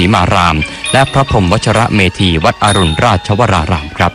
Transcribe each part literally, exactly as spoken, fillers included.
มารามและพระพรหมวชระเมธีวัดอรุณราชวรารามครับ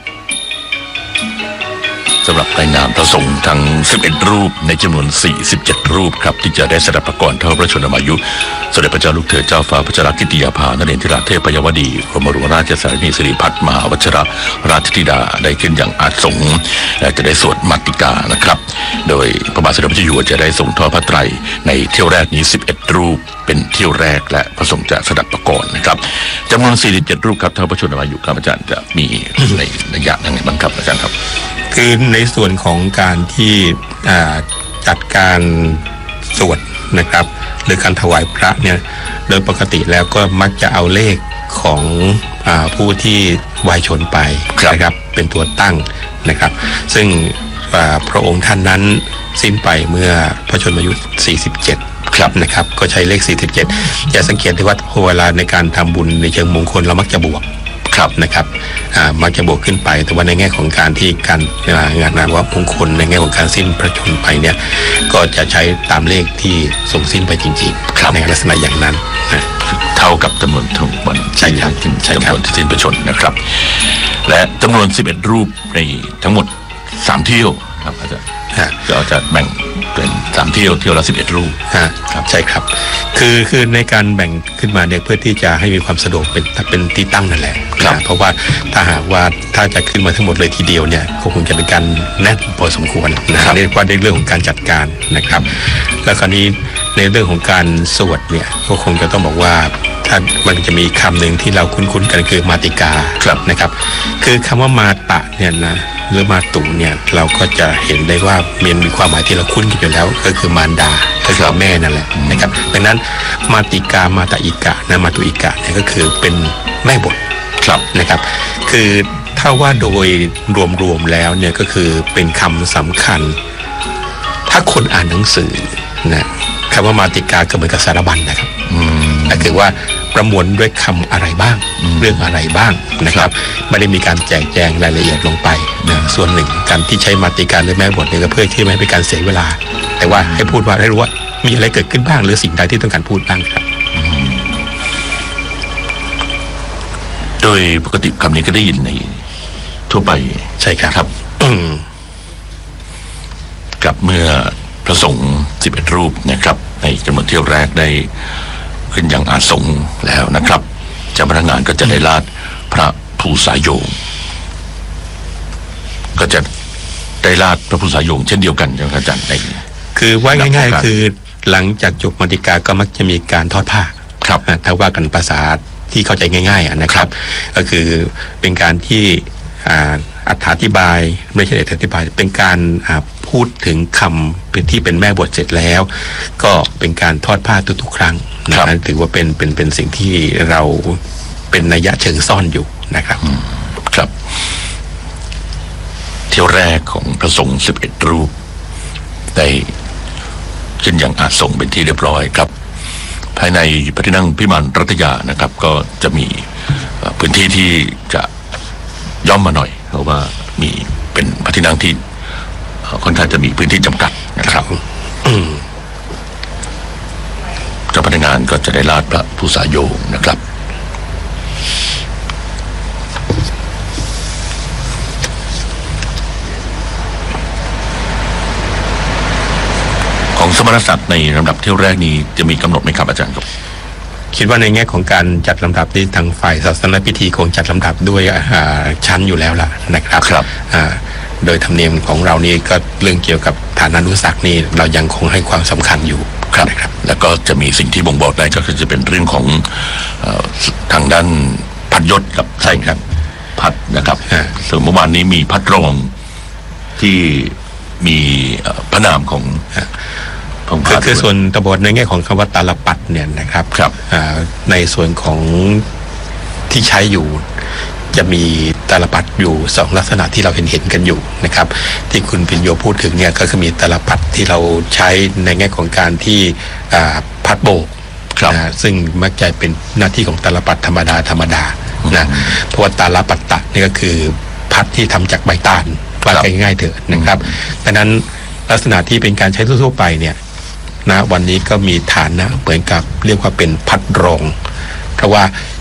สำหรับในนามพระสงฆ์ทั้งสิบเอ็ดรูปในจำนวนสี่สิบเจ็ดรูปครับที่จะได้สดับประกรณ์เท่าพระชนมายุสมเด็จพระเจ้าลูกเธอเจ้าฟ้าพัชรกิติยาภานเรนทิราเทพยวดีกรมหลวงราชสารีสิริพัฒน์มหาวชิรราชธิดาได้ขึ้นอย่างอาสงและจะได้สวดมัตติกานะครับโดยพระบาทสมเด็จพระเจ้าอยู่หัวจะได้ทรงทอดพระไตรในเที่ยวแรกนี้สิบเอ็ดรูปเป็นเที่ยวแรกและพระสงฆ์จะสดับประกรณ์นะครับจำนวนสี่สิบเจ็ดรูปครับเท่าพระชนมายุครับอาจารย์จะมีในระยะยังไงบ้างครับอาจารย์ครับคือในส่วนของการที่จัดการสวดนะครับหรือการถวายพระเนี่ยโดยปกติแล้วก็มักจะเอาเลขของผู้ที่วายชนไปนะครับเป็นตัวตั้งนะครับซึ่งพระองค์ท่านนั้นสิ้นไปเมื่อพระชนมายุสี่สิบเจ็ดครับนะครับก็ใช้เลขสี่สิบเจ็ดอย่าสังเกตได้ว่าเวลาในการทำบุญในเชิงมงคลเรามักจะบวกครับนะครับมักจะบวกขึ้นไปแต่ว่าในแง่ของการที่การงานนามว่ามงคลในแง่ของการสิ้นพระชนไปเนี่ยก็จะใช้ตามเลขที่ทรงสิ้นไปจริงๆในลักษณะอย่างนั้นนะเท่ากับจำนวนทั้งวันใช่ครับใช่จำนวนที่สิ้นพระชนนะครับและจำนวนสิบเอ็ดรูปในทั้งหมดสามเที่ยวครับอาจารย์ก็จะแบ่งเป็นสามเที่ยวเที่ยวละสิบเอ็ดรูปครับใช่ครับคือคือในการแบ่งขึ้นมาเนี่ยเพื่อที่จะให้มีความสะดวกเป็นเป็นที่ตั้งนั่นแหละเพราะว่าถ้าหากว่าถ้าจะขึ้นมาทั้งหมดเลยทีเดียวเนี่ยก็คงจะเป็นการแน่นพอสมควรนะเรียกว่าในเรื่องของการจัดการนะครับแล้วคราวนี้ในเรื่องของการสวดเนี่ยก็คงจะต้องบอกว่าถ้ามันจะมีคำหนึ่งที่เราคุ้นๆกันคือมาติกานะครับคือคำว่ามาตะเนี่ยนะหรือมาตุเนี่ยเราก็จะเห็นได้ว่ามันมีความหมายที่เราคุ้นกันอยู่แล้วก็คือมารดาก็คือแม่นั่นแหละนะครับดังนั้นมาติกามาตะอิกะนะมาตุอิกะเนี่ยก็คือเป็นแม่บทครับนะครับคือถ้าว่าโดยรวมๆแล้วเนี่ยก็คือเป็นคำสำคัญถ้าคนอ่านหนังสือนะคำว่ามาติกาก็เหมือนกับสารบัญนะครับก็คือว่าประมวลด้วยคำอะไรบ้างเรื่องอะไรบ้างนะครับไม่ได้มีการแจกแจงรายละเอียดลงไปนะส่วนหนึ่งการที่ใช้มาติกาหรือแม่บทเนี่ยก็เพื่อที่ไม่ให้เป็นการเสียเวลาแต่ว่าให้พูดว่าให้รู้ว่ามีอะไรเกิดขึ้นบ้างหรือสิ่งใดที่ต้องการพูดบ้างครับโดยปกติคำนี้ก็ได้ยินในทั่วไปใช่ครับครับกับเมื่อพระสงฆ์สิบเอ็ดรูปนะครับในจำนวนเที่ยวแรกได้ขึ้นอย่างอาสงแล้วนะครับเจ้าพนักงานก็จะได้ลาดพระภูษาโยงก็จะได้ลาดพระภูษาโยงเช่นเดียวกันใช่ไหมอาจารย์ในคือว่าง่ายๆคือหลังจากจบมาติกาก็มักจะมีการทอดผ้าครับถ้าว่ากันภาษาที่เข้าใจง่ายๆนะครับก็คือเป็นการที่อธิบายไม่ใช่อธิบายเป็นการพูดถึงคำที่เป็นแม่บทเสร็จแล้วก็เป็นการทอดผ้าทุกๆครั้งนะถือว่าเป็นเป็นเป็นสิ่งที่เราเป็นนัยเชิงซ่อนอยู่นะครับครับเที่ยวแรกของพระสงฆ์สิบเอ็ดรูปได้ขึ้นอย่างอาสงเป็นที่เรียบร้อยครับภายในพระที่นั่งพิมานรัตยานะครับก็จะมีพื้นที่ที่จะย่อมมาหน่อยเพราะว่ามีเป็นพระที่นั่งที่ค่อนข้างจะมีพื้นที่จำกัดนะครับเจ้าพนักงานก็จะได้ลาดพระภูษาโยงนะครับของสมณศักดิ์ในลำดับเที่ยวแรกนี้จะมีกำหนดไหมครับอาจารย์ครับคิดว่าในแง่ของการจัดลำดับที่ทางฝ่ายศาสนพิธีคงจัดลำดับด้วยชั้นอยู่แล้วล่ะนะครับครับโดยธรรมเนียมของเรานี่ก็เรื่องเกี่ยวกับฐานานุศักดิ์นี่เรายังคงให้ความสำคัญอยู่ครับนะครับแล้วก็จะมีสิ่งที่บ่งบอกได้ก็คือจะเป็นเรื่องของทางด้านพัดยศกับใช่ครับพัดนะครับส่วนเมื่อวานนี้มีพัดรองที่มีพระนามของคือคือส่วนตบทในแง่ของคำว่าตาลปัดเนี่ยนะครับในส่วนของที่ใช้อยู่จะมีตาลปัดอยู่สองลักษณะที่เราเห็นเห็นกันอยู่นะครับที่คุณพิญโยพูดถึงเนี่ยก็คือมีตาลปัดที่เราใช้ในแง่ของการที่พัดโบกนะซึ่งมักจะเป็นหน้าที่ของตาลปัดธรรมดาธรรมดานะเพราะว่าตาลปัตตะนี่ก็คือพัดที่ทำจากใบตาลว่าง่ายๆเถอะนะครับดังนั้นลักษณะที่เป็นการใช้ทั่วๆไปเนี่ยนะวันนี้ก็มีฐานนะเหมือนกับเรียกว่าเป็นพัดรองเพราะว่า